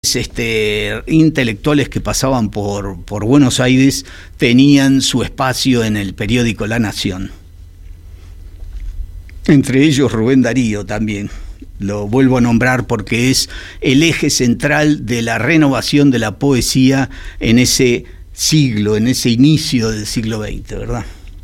grandes intelectuales que pasaban por Buenos Aires tenían su espacio en el periódico La Nación. Entre ellos Rubén Darío también. Lo vuelvo a nombrar porque es el eje central de la renovación de la poesía en ese siglo, en ese inicio del siglo XX, ¿verdad?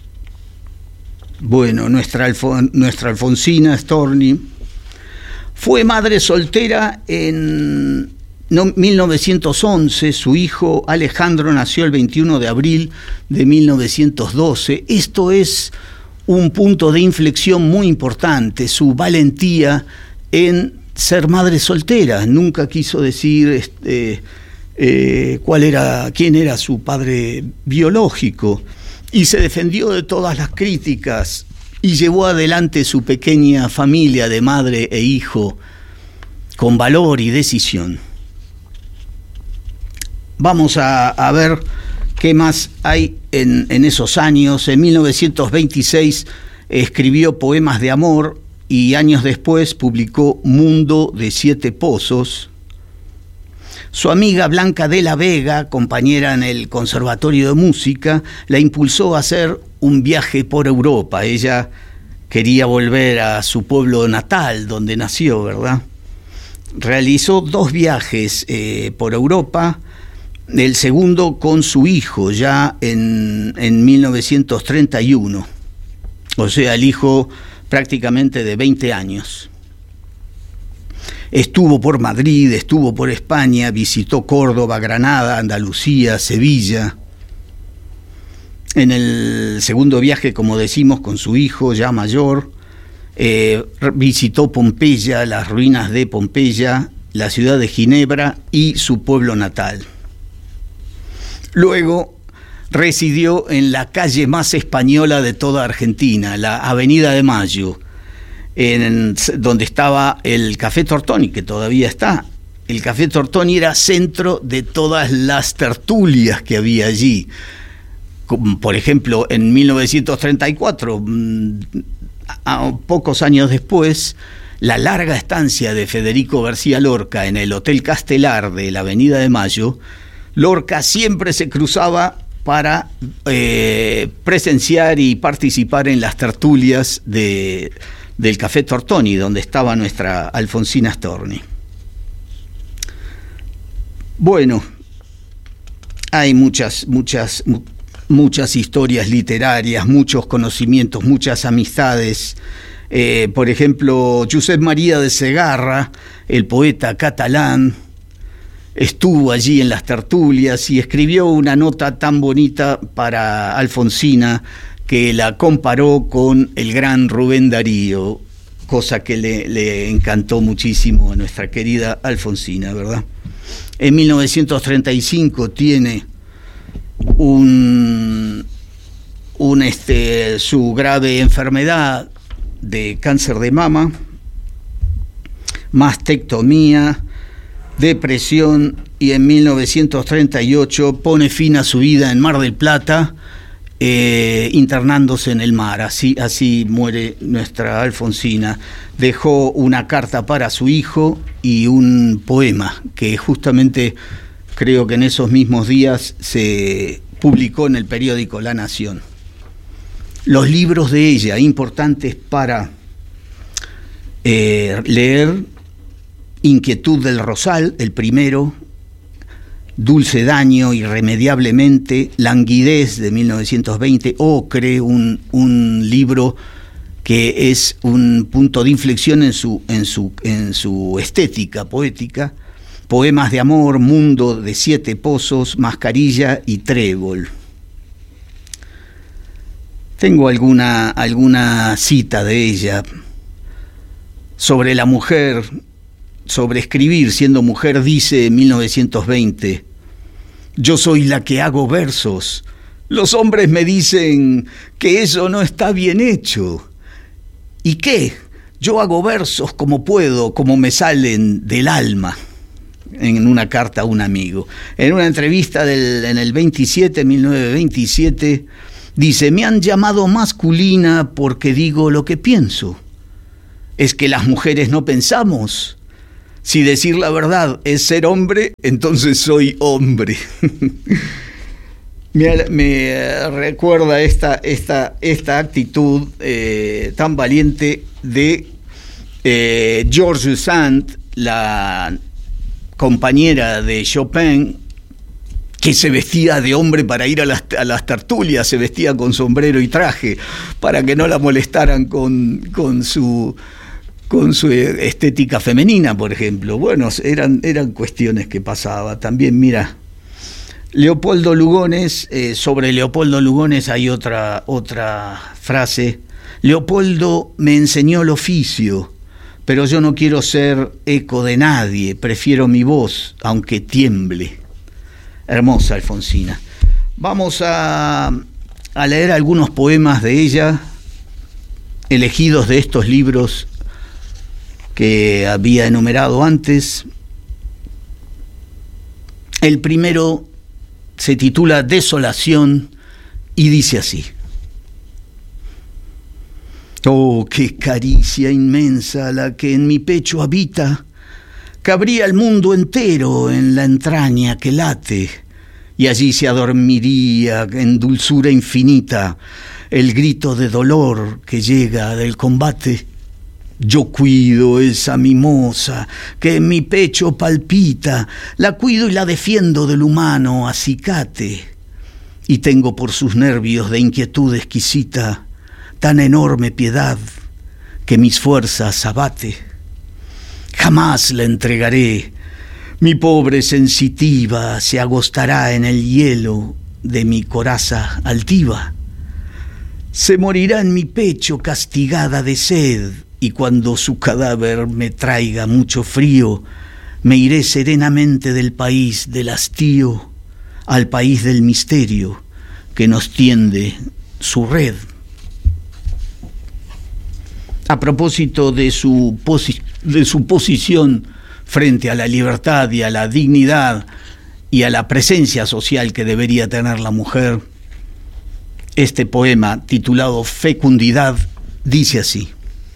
Bueno, nuestra Alfonsina Storni fue madre soltera en 1911. Su hijo Alejandro nació el 21 de abril de 1912. Esto es un punto de inflexión muy importante, su valentía en ser madre soltera. Nunca quiso decir quién era su padre biológico, y se defendió de todas las críticas y llevó adelante su pequeña familia de madre e hijo con valor y decisión. Vamos a ver qué más hay en esos años. En 1926 escribió Poemas de Amor y años después publicó Mundo de Siete Pozos. Su amiga Blanca de la Vega, compañera en el Conservatorio de Música, la impulsó a hacer un viaje por Europa. Ella quería volver a su pueblo natal, donde nació, ¿verdad? Realizó 2 viajes por Europa, el segundo con su hijo, ya en 1931. O sea, el hijo prácticamente de 20 años. Estuvo por Madrid, estuvo por España, visitó Córdoba, Granada, Andalucía, Sevilla. En el segundo viaje, como decimos, con su hijo ya mayor, visitó Pompeya, las ruinas de Pompeya, la ciudad de Ginebra y su pueblo natal. Luego residió en la calle más española de toda Argentina, la Avenida de Mayo, donde estaba el Café Tortoni, que todavía está. El Café Tortoni era centro de todas las tertulias que había allí. Por ejemplo, en 1934, pocos años después, la larga estancia de Federico García Lorca en el Hotel Castelar de la Avenida de Mayo, Lorca siempre se cruzaba para presenciar y participar en las tertulias del Café Tortoni, donde estaba nuestra Alfonsina Storni. Bueno, hay muchas historias literarias, muchos conocimientos, muchas amistades. Por ejemplo, Josep María de Segarra, el poeta catalán, estuvo allí en las tertulias y escribió una nota tan bonita para Alfonsina que la comparó con el gran Rubén Darío, cosa que le encantó muchísimo a nuestra querida Alfonsina, ¿verdad? En 1935 tiene su grave enfermedad de cáncer de mama, mastectomía, depresión, y en 1938 pone fin a su vida en Mar del Plata, internándose en el mar. Así muere nuestra Alfonsina. Dejó una carta para su hijo y un poema que justamente creo que en esos mismos días se publicó en el periódico La Nación. Los libros de ella, importantes para leer: Inquietud del Rosal, el primero; Dulce Daño, Irremediablemente; Languidez, de 1920; Ocre, un libro que es un punto de inflexión en su estética poética; Poemas de Amor, Mundo de Siete Pozos, Mascarilla y Trébol. Tengo alguna cita de ella sobre la mujer, sobre escribir siendo mujer. Dice en 1920: yo soy la que hago versos. Los hombres me dicen que eso no está bien hecho. ¿Y qué? Yo hago versos como puedo, como me salen del alma. En una carta a un amigo. En una entrevista en el 1927, dice: me han llamado masculina porque digo lo que pienso. ¿Es que las mujeres no pensamos? Si decir la verdad es ser hombre, entonces soy hombre. Me recuerda esta actitud tan valiente de George Sand, la compañera de Chopin, que se vestía de hombre para ir a las tertulias, se vestía con sombrero y traje para que no la molestaran con su estética femenina, por ejemplo. Bueno, eran cuestiones que pasaba. También, mira, Leopoldo Lugones, sobre Leopoldo Lugones hay otra frase. Leopoldo me enseñó el oficio, pero yo no quiero ser eco de nadie, prefiero mi voz, aunque tiemble. Hermosa Alfonsina. Vamos a leer algunos poemas de ella, elegidos de estos libros que había enumerado antes. El primero se titula Desolación y dice así: oh, qué caricia inmensa la que en mi pecho habita, cabría el mundo entero en la entraña que late, y allí se adormiría en dulzura infinita el grito de dolor que llega del combate. Yo cuido esa mimosa que en mi pecho palpita, la cuido y la defiendo del humano acicate, y tengo por sus nervios de inquietud exquisita tan enorme piedad que mis fuerzas abate. Jamás la entregaré, mi pobre sensitiva se agostará en el hielo de mi coraza altiva. Se morirá en mi pecho castigada de sed, y cuando su cadáver me traiga mucho frío, me iré serenamente del país del hastío al país del misterio que nos tiende su red. A propósito de su posición frente a la libertad y a la dignidad y a la presencia social que debería tener la mujer, este poema titulado Fecundidad dice así: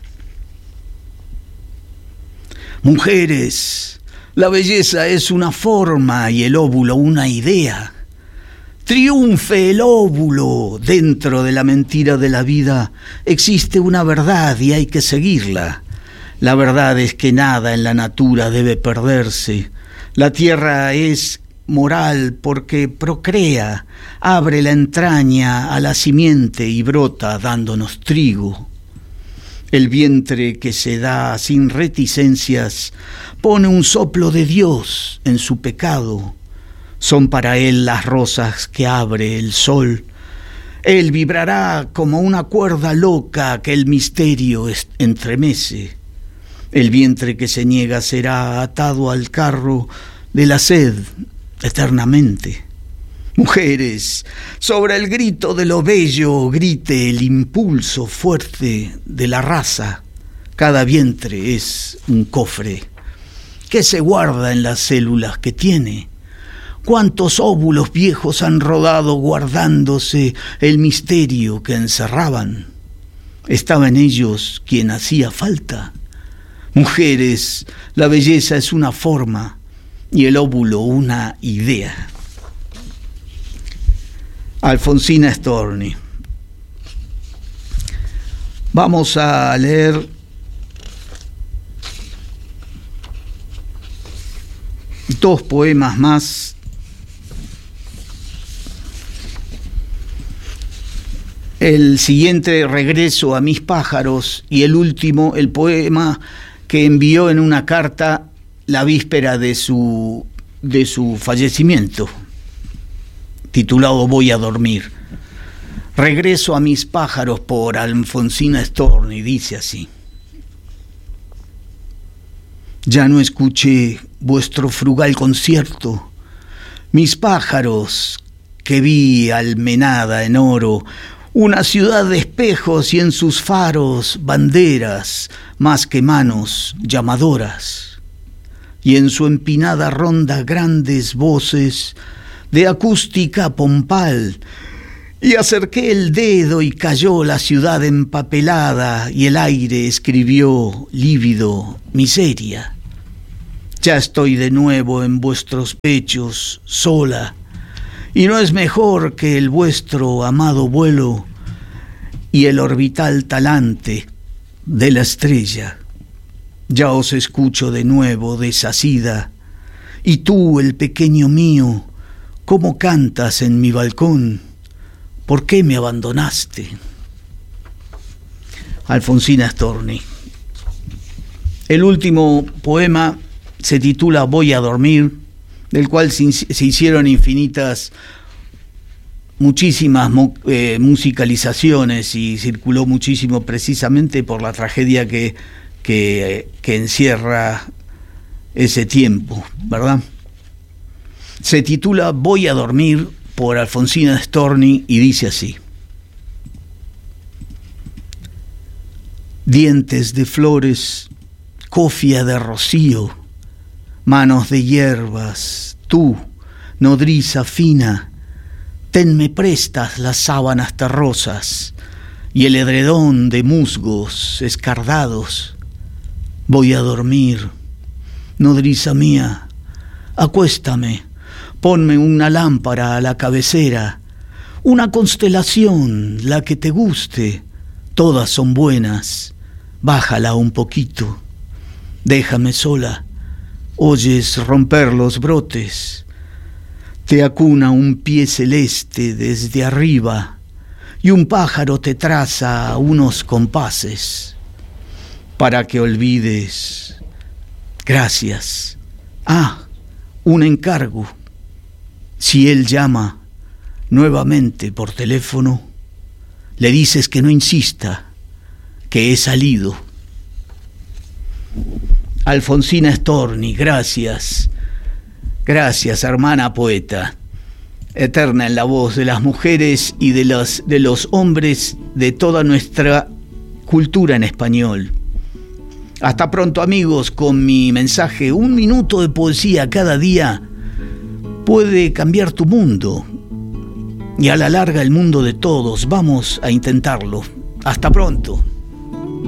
mujeres, la belleza es una forma y el óvulo una idea. Triunfe el óvulo, dentro de la mentira de la vida existe una verdad y hay que seguirla. La verdad es que nada en la natura debe perderse. La tierra es moral porque procrea, abre la entraña a la simiente y brota dándonos trigo. El vientre que se da sin reticencias pone un soplo de Dios en su pecado. Son para él las rosas que abre el sol. Él vibrará como una cuerda loca que el misterio entremece. El vientre que se niega será atado al carro de la sed eternamente. Mujeres, sobre el grito de lo bello grite el impulso fuerte de la raza. Cada vientre es un cofre que se guarda en las células que tiene. ¿Cuántos óvulos viejos han rodado guardándose el misterio que encerraban? Estaba en ellos quien hacía falta. Mujeres, la belleza es una forma y el óvulo una idea. Alfonsina Storni. Vamos a leer dos poemas más. El siguiente, Regreso a mis pájaros, y el último, el poema que envió en una carta la víspera de su fallecimiento, titulado Voy a dormir. Regreso a mis pájaros por Alfonsina Storni, dice así: ya no escuché vuestro frugal concierto, mis pájaros que vi almenada en oro, una ciudad de espejos y en sus faros banderas más que manos llamadoras, y en su empinada ronda grandes voces de acústica pompal, y acerqué el dedo y cayó la ciudad empapelada y el aire escribió lívido miseria. Ya estoy de nuevo en vuestros pechos, sola, y no es mejor que el vuestro amado vuelo y el orbital talante de la estrella. Ya os escucho de nuevo desasida, y tú, el pequeño mío, cómo cantas en mi balcón. ¿Por qué me abandonaste? Alfonsina Storni. El último poema se titula Voy a dormir, del cual se hicieron muchísimas musicalizaciones y circuló muchísimo precisamente por la tragedia que encierra ese tiempo, ¿verdad? Se titula Voy a dormir por Alfonsina Storni y dice así: dientes de flores, cofia de rocío, manos de hierbas, tú, nodriza fina, tenme prestas las sábanas terrosas y el edredón de musgos escardados. Voy a dormir, nodriza mía, acuéstame, ponme una lámpara a la cabecera, una constelación, la que te guste, todas son buenas, bájala un poquito, déjame sola, oyes romper los brotes, te acuna un pie celeste desde arriba y un pájaro te traza unos compases para que olvides. Gracias. Un encargo. Si él llama nuevamente por teléfono, le dices que no insista, que he salido. Alfonsina Storni, gracias. Gracias, hermana poeta, eterna en la voz de las mujeres y de los hombres de toda nuestra cultura en español. Hasta pronto, amigos, con mi mensaje. 1 minuto de poesía cada día puede cambiar tu mundo y a la larga el mundo de todos. Vamos a intentarlo. Hasta pronto.